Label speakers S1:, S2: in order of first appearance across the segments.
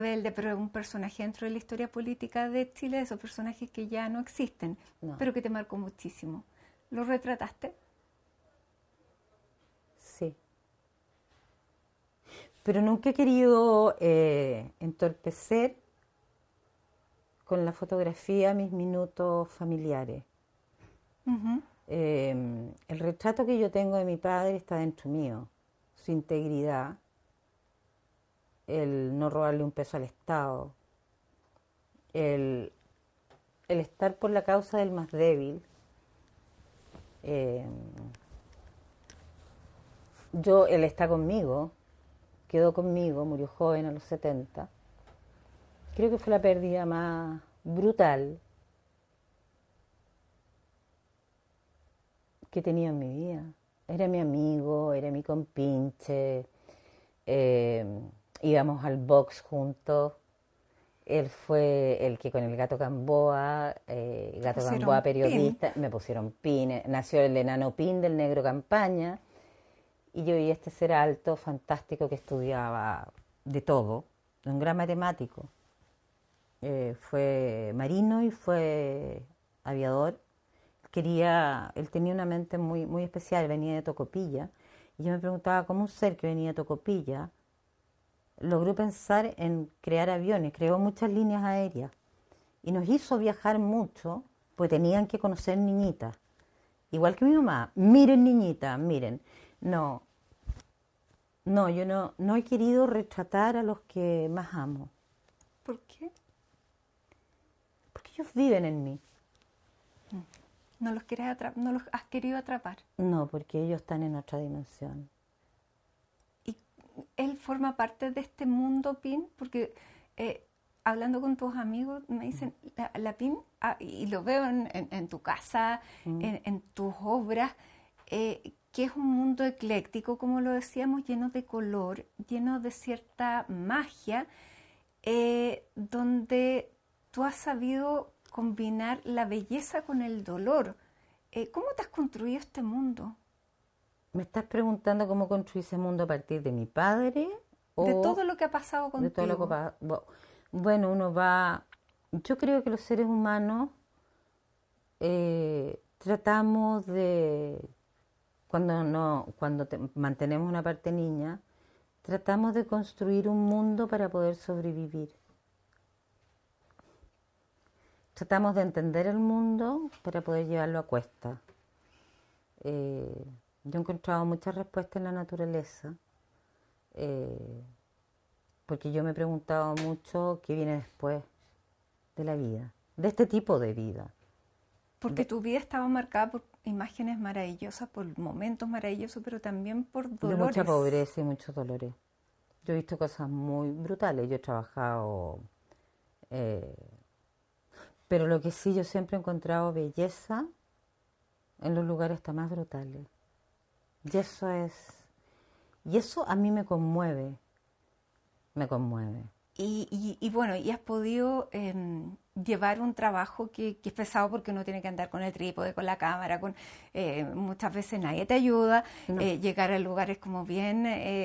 S1: rebelde, pero es un personaje dentro de la historia política de Chile, de esos personajes que ya no existen,
S2: No,
S1: pero que te marcó muchísimo. ¿Lo retrataste?
S2: sí. Pero nunca he querido entorpecer con la fotografía mis minutos familiares.
S1: Ujú.
S2: El retrato que yo tengo de mi padre está dentro mío, su integridad, el no robarle un peso al Estado, el, el estar por la causa del más débil. Eh, él está conmigo, quedó conmigo, murió joven a los 70. Creo que fue la pérdida más brutal que he tenido en mi vida. Era mi amigo, era mi compinche, eh, íbamos al box juntos. Él fue el que con el Gato Gamboa,
S1: Te
S2: Gato Gamboa
S1: pusieron pin.
S2: periodista, me pusieron pin, nació el enano pin del negro Campaña, y yo vi este ser alto, fantástico, que estudiaba de todo, un gran matemático. Fue marino y fue aviador. Él tenía una mente muy, muy especial, venía de Tocopilla, y yo me preguntaba cómo un ser que venía de Tocopilla logró pensar en crear aviones, creó muchas líneas aéreas y nos hizo viajar mucho, pues tenían que conocer niñitas. Igual que mi mamá, miren niñitas, miren. No, no, yo no he querido retratar a los que más amo,
S1: ¿Por qué?
S2: porque ellos viven en mí.
S1: No los no los has querido atrapar.
S2: No, porque ellos están en otra dimensión.
S1: Y él forma parte de este mundo PIN, porque eh, hablando con tus amigos me dicen, la PIN, y lo veo en tu casa,
S2: Mm.
S1: en tus obras, que es un mundo ecléctico, como lo decíamos, lleno de color, lleno de cierta magia, donde tú has sabido combinar la belleza con el dolor. ¿Cómo te has construido este mundo?
S2: ¿Me estás preguntando cómo construí ese mundo a partir de mi padre
S1: De
S2: o
S1: todo lo que ha pasado
S2: de todo lo que
S1: contigo.
S2: pasa? Bueno, uno va... Yo creo que los seres humanos tratamos de, cuando no, mantenemos una parte niña, tratamos de construir un mundo para poder sobrevivir. Tratamos de entender el mundo para poder llevarlo a cuesta. Eh, yo he encontrado muchas respuestas en la naturaleza, eh, porque yo me he preguntado mucho qué viene después de la vida, de este tipo de vida.
S1: Porque
S2: De,
S1: tu vida estaba marcada por imágenes maravillosas, por momentos maravillosos, pero también por
S2: de mucha
S1: dolores.
S2: pobreza y muchos dolores. Yo he visto cosas muy brutales, yo he trabajado, eh, pero lo que sí yo siempre he encontrado belleza en los lugares hasta más brutales. Y eso es, y eso a mí me me conmueve.
S1: Y bueno, y has podido llevar un trabajo que es pesado porque uno tiene que andar con el trípode, con la cámara, muchas veces nadie te ayuda,
S2: No.
S1: llegar a lugares como bien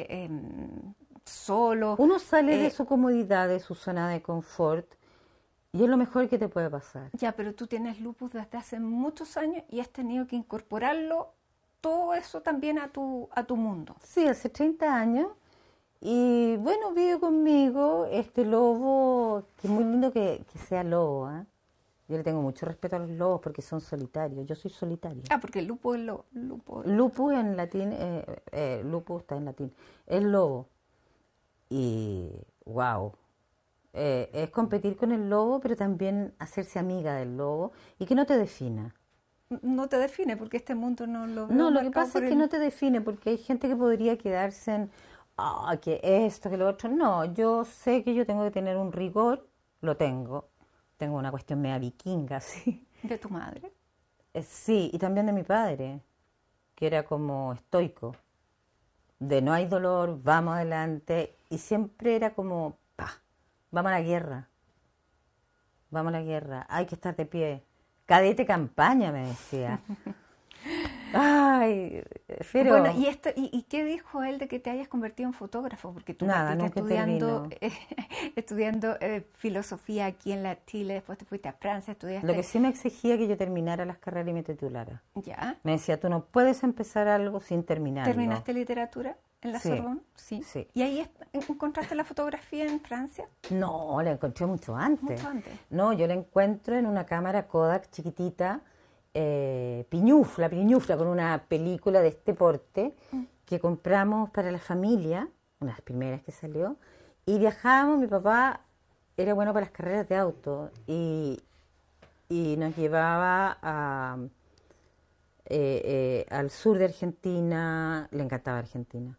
S1: solo.
S2: Uno sale de
S1: eh,
S2: su comodidad, de su zona de confort, y es lo mejor que te puede pasar.
S1: ya, pero tú tienes lupus desde hace muchos años y has tenido que incorporarlo todo eso también a tu mundo.
S2: Sí, hace 30 años. Y bueno, vive conmigo este lobo, que es muy lindo que sea lobo, ¿eh? Yo le tengo mucho respeto a los lobos porque son solitarios. Yo soy solitaria.
S1: Ah, porque el lupus es lupus.
S2: Lupus en latín, lupus está en latín, es lobo. Y wow, es competir con el lobo, pero también hacerse amiga del lobo y que no te defina.
S1: No te define porque este mundo no lo veo
S2: No, lo que
S1: marcado
S2: pasa
S1: por
S2: es que
S1: el...
S2: no te define porque hay gente que podría quedarse en, ah, que esto, que lo otro. No, yo sé que yo tengo que tener un rigor, lo tengo. Tengo una cuestión media vikinga, sí.
S1: de tu madre.
S2: Sí, y también de mi padre, que era como estoico, de no hay dolor, vamos adelante, y siempre era como, pa, vamos a la guerra, vamos a la guerra, hay que estar de pie. Cadete campaña, me decía. Ay, pero...
S1: Bueno, ¿y qué dijo él de que te hayas convertido en fotógrafo? Porque tú
S2: Nada,
S1: partiste
S2: nunca
S1: estudiando,
S2: intervino.
S1: estudiando filosofía aquí en la Chile, después te fuiste a Francia,
S2: Lo que
S1: estudiaste...
S2: sí me exigía que yo terminara las carreras y me titulara.
S1: ¿Ya?
S2: Me decía, tú no puedes empezar algo sin terminarlo.
S1: ¿Terminaste literatura en la
S2: Sí,
S1: Sorbonne? Sí.
S2: sí.
S1: ¿Y ahí encontraste la fotografía en Francia?
S2: No, la encontré mucho antes.
S1: Mucho antes.
S2: No, yo la encuentro en una cámara Kodak chiquitita, piñufla, con una película de este porte que compramos para la familia, una de las primeras que salió, y viajábamos, mi papá era bueno para las carreras de auto y nos llevaba al sur de Argentina, le encantaba Argentina.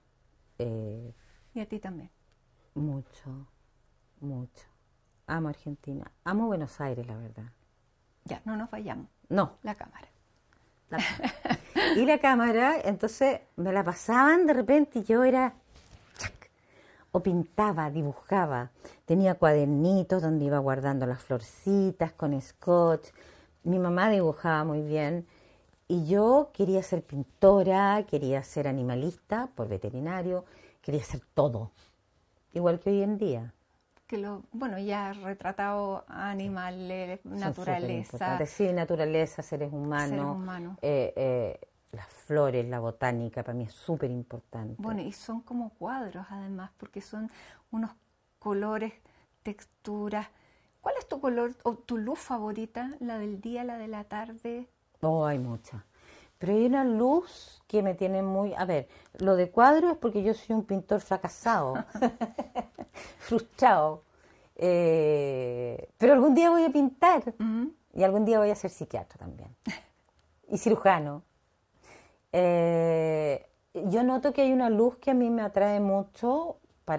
S1: Y a ti también.
S2: Mucho, mucho. Amo Argentina, amo Buenos Aires, la verdad.
S1: Ya, no nos vayamos.
S2: No.
S1: La cámara.
S2: Y la cámara, entonces me la pasaban de repente y yo era... ¡chac! O pintaba, dibujaba. Tenía cuadernitos donde iba guardando las florcitas con scotch. Mi mamá dibujaba muy bien. Y yo quería ser pintora, quería ser animalista por veterinario, quería ser todo. Igual que hoy en día.
S1: Bueno, ya has retratado animales,
S2: Son
S1: naturaleza,
S2: superimportantes. Sí, naturaleza, seres humanos,
S1: humanos.
S2: Las flores, la botánica, para mí es súper importante.
S1: Bueno, y son como cuadros además, porque son unos colores, texturas. ¿Cuál es tu color o tu luz favorita? ¿La del día, la de la tarde?
S2: Oh, hay muchas. Pero hay una luz que me tiene muy... A ver, lo de cuadro es porque yo soy un pintor fracasado, frustrado. Pero algún día voy a pintar y algún día voy a ser psiquiatra también. Y cirujano. Yo noto que hay una luz que a mí me atrae mucho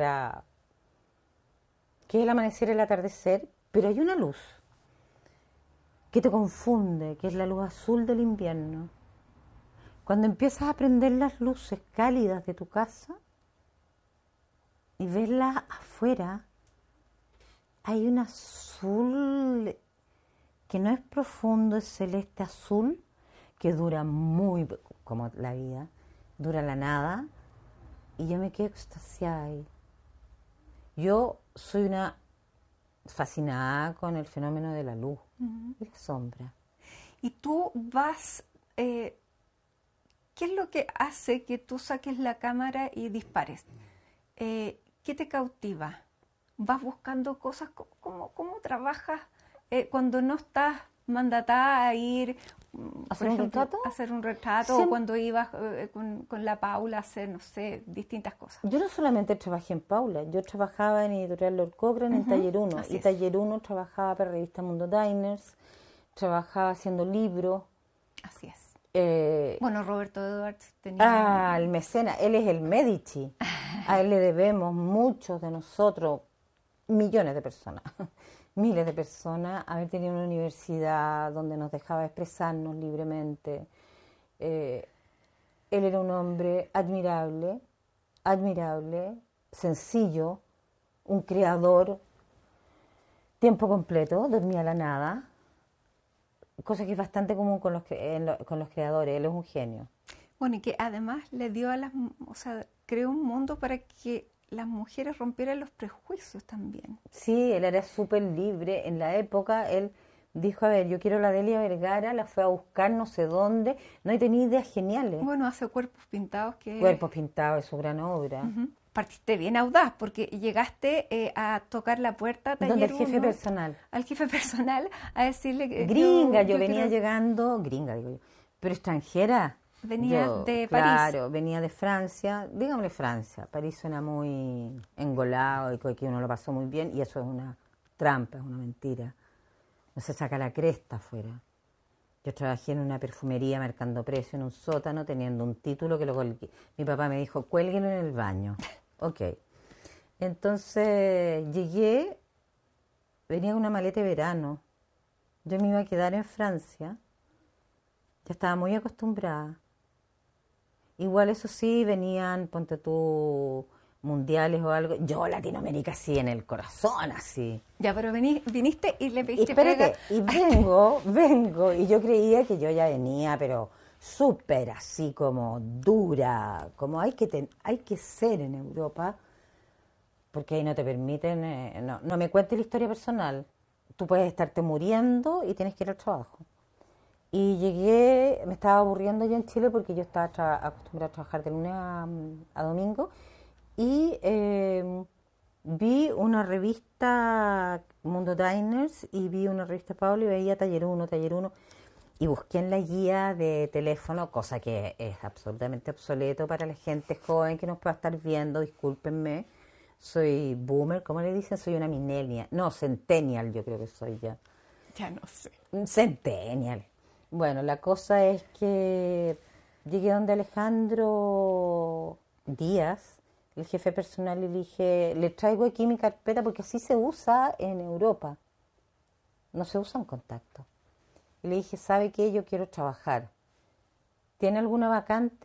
S2: que es el amanecer y el atardecer, pero hay una luz que te confunde, que es la luz azul del invierno. Cuando empiezas a prender las luces cálidas de tu casa y verlas afuera, hay un azul que no es profundo, es celeste azul, que dura muy, como la vida, dura la nada, y yo me quedo extasiada ahí. Yo soy una fascinada con el fenómeno de la luz y la sombra.
S1: Y tú vas... ¿qué es lo que hace que tú saques la cámara y dispares? ¿Qué te cautiva? ¿Vas buscando cosas? ¿Cómo trabajas cuando no estás mandatada a ir,
S2: ¿Hacer
S1: por
S2: un
S1: ejemplo,
S2: retrato?
S1: a hacer un retrato?
S2: Sí.
S1: O cuando ibas con la Paula a hacer, no sé, distintas cosas.
S2: Yo no solamente trabajé en Paula, yo trabajaba en Editorial Lord Cochrane, en Taller 1,
S1: así
S2: y
S1: es.
S2: Taller 1 trabajaba para Revista Mundo Diners, trabajaba haciendo libros.
S1: Así es.
S2: Eh,
S1: Bueno, Roberto Edwards tenía...
S2: el mecenas, él es el Medici, a él le debemos muchos de nosotros, millones de personas, miles de personas, haber tenido una universidad donde nos dejaba expresarnos libremente. Él era un hombre admirable, sencillo, un creador, tiempo completo, dormía a la nada, cosa que es bastante común con los creadores. Él es un genio.
S1: Bueno, y que además le dio o sea, creó un mundo para que las mujeres rompieran los prejuicios también.
S2: Sí, él era súper libre. En la época, él dijo, a ver, yo quiero la Delia Vergara, la fue a buscar no sé dónde, no, y tenía ideas geniales.
S1: Bueno, hace Cuerpos Pintados que...
S2: Cuerpos Pintados es su gran obra.
S1: Partiste bien audaz, porque llegaste a tocar la puerta
S2: Donde el jefe
S1: 1,
S2: personal.
S1: al jefe personal, a decirle que
S2: Gringa, yo venía llegando, gringa digo yo, pero extranjera.
S1: Venía de París.
S2: Claro, venía de Francia, dígame Francia. París suena muy engolado y que uno lo pasó muy bien, y eso es una trampa, es una mentira. No se saca la cresta afuera. Yo trabajé en una perfumería marcando precio en un sótano, teniendo un título que lo colgué. Mi papá me dijo, cuélguelo en el baño. Ok. Entonces llegué, venía con una maleta de verano. Yo me iba a quedar en Francia. Ya estaba muy acostumbrada. Igual, eso sí, venían, ponte tú, mundiales o algo. Yo, Latinoamérica, sí, en el corazón, así.
S1: Ya, pero viniste y le pediste
S2: Espérate,
S1: pega.
S2: y vengo, y yo creía que yo ya venía, pero súper así como dura, como hay que ser en Europa, porque ahí no te permiten, no me cuentes la historia personal. Tú puedes estarte muriendo y tienes que ir al trabajo. Y llegué, me estaba aburriendo yo en Chile porque yo estaba acostumbrada a trabajar de lunes a domingo y vi una revista Mundo Diners y vi una revista Pablo y veía Taller 1, Taller 1 y busqué en la guía de teléfono, cosa que es absolutamente obsoleto para la gente joven que nos pueda estar viendo, discúlpenme, soy boomer, ¿cómo le dicen? Soy una millennial, no, centennial yo creo que soy ya.
S1: Ya no sé.
S2: Centennial. Bueno, la cosa es que llegué donde Alejandro Díaz, el jefe personal, y le dije, le traigo aquí mi carpeta porque así se usa en Europa. No se usa en contacto. Y le dije, ¿sabe qué? Yo quiero trabajar. ¿Tiene alguna vacante?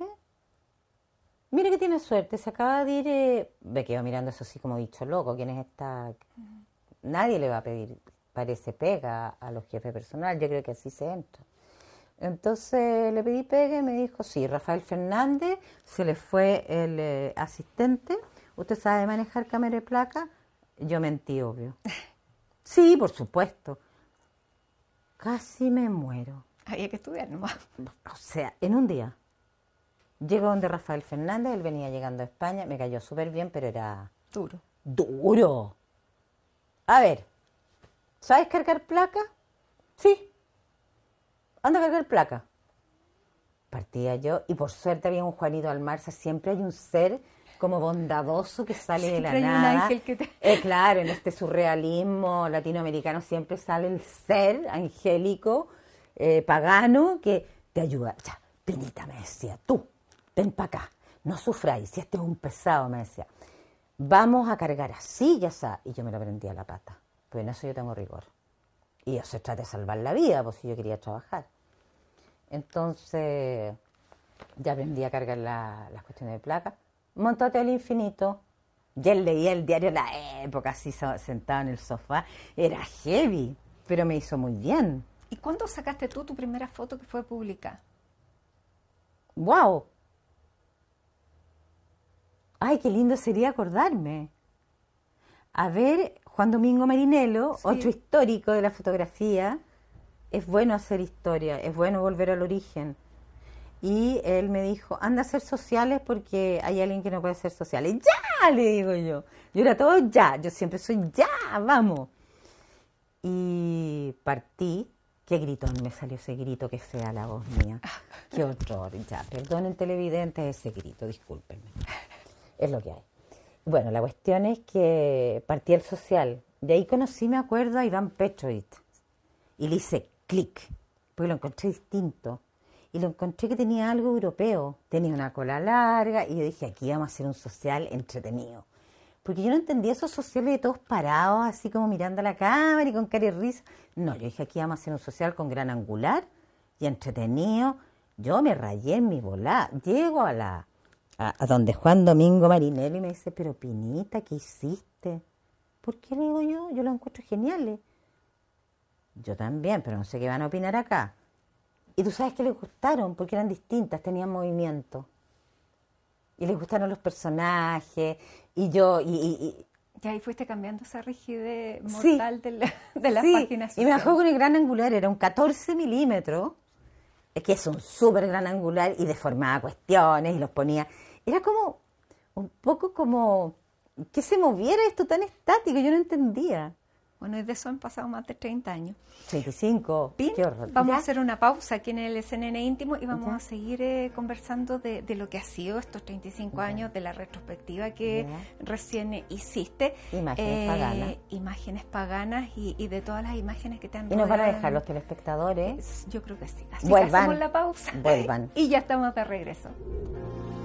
S2: Mire que tiene suerte, se acaba de ir... Me quedo mirando eso así como bicho loco. ¿Quién es esta? Nadie le va a pedir, parece, pega a los jefes personal. Yo creo que así se entra. Entonces le pedí pega y me dijo, sí, Rafael Fernández, se le fue el asistente. ¿Usted sabe manejar cámara y placa? Yo mentí, obvio. Sí, por supuesto. Casi me muero.
S1: Había que estudiar nomás.
S2: O sea, en un día. Llego donde Rafael Fernández, él venía llegando a España, me cayó súper bien, pero era...
S1: Duro.
S2: ¡Duro! A ver, ¿sabes cargar placa? Sí. Anda a cargar placa. Partía yo, y por suerte había un Juanito Almarza, siempre hay un ser como bondadoso que sale
S1: Siempre
S2: de la
S1: hay un
S2: nada.
S1: ángel que te...
S2: Claro, en este surrealismo latinoamericano siempre sale el ser angélico, pagano, que te ayuda. Ya, Pinita, me decía, tú, ven para acá, no sufráis, si este es un pesado, me decía. Vamos a cargar así, ya está. Y yo me lo prendía a la pata, pues en eso yo tengo rigor. Y eso se trata de salvar la vida, pues si yo quería trabajar. Entonces, ya aprendí a cargar las cuestiones de placa. Montate al infinito. Ya leía el diario La Época, así sentado en el sofá. Era heavy, pero me hizo muy bien.
S1: ¿Y cuándo sacaste tú tu primera foto que fue publicada?
S2: ¡Wow! ¡Ay, qué lindo sería acordarme! A ver, Juan Domingo Marinello,
S1: Sí.
S2: otro histórico de la fotografía. Es bueno hacer historia, es bueno volver al origen. Y él me dijo, anda a hacer sociales porque hay alguien que no puede hacer sociales. ¡Ya! Le digo yo. Yo era todo ya, yo siempre soy ya, vamos. Y partí. Qué gritón me salió ese grito, que fea la voz mía. Qué horror, ya. Perdonen televidentes ese grito, discúlpenme. Es lo que hay. Bueno, la cuestión es que partí el social. De ahí conocí, me acuerdo, a Iván Petrovich. Y le hice clic, porque lo encontré distinto. Y lo encontré que tenía algo europeo. Tenía una cola larga y yo dije, aquí vamos a hacer un social entretenido. Porque yo no entendía esos sociales de todos parados, así como mirando a la cámara y con cara y risa. No, yo dije, aquí vamos a hacer un social con gran angular y entretenido. Yo me rayé en mi volada. Llego a donde Juan Domingo Marinello y me dice, pero Pinita, ¿qué hiciste? ¿Por qué? Le digo yo, lo encuentro geniales. Yo también, pero no sé qué van a opinar acá. Y tú sabes que les gustaron, porque eran distintas, tenían movimiento. Y les gustaron los personajes, y yo, y
S1: Ya ahí fuiste cambiando esa rigidez
S2: Sí.
S1: mortal de las
S2: sí,
S1: páginas
S2: y me bajó
S1: sociales.
S2: con el gran angular, era un 14 milímetros, es que es un súper gran angular, y deformaba cuestiones, y los ponía, era como, un poco como, que se moviera esto tan estático, yo no entendía.
S1: Bueno, y de eso han pasado más de 30 años.
S2: 35,
S1: Pin,
S2: qué horror.
S1: vamos
S2: ¿Ya?
S1: a hacer una pausa aquí en el CNN íntimo y vamos
S2: Ya.
S1: a seguir conversando de lo que ha sido estos 35 años, de la retrospectiva que
S2: Ya.
S1: recién hiciste.
S2: Imágenes paganas.
S1: Imágenes paganas y de todas las imágenes que te han
S2: Y nos van a
S1: rodeado.
S2: dejar los telespectadores.
S1: Yo creo que sí. Así
S2: Vuelvan.
S1: que hacemos la pausa.
S2: Vuelvan.
S1: Y ya estamos de regreso.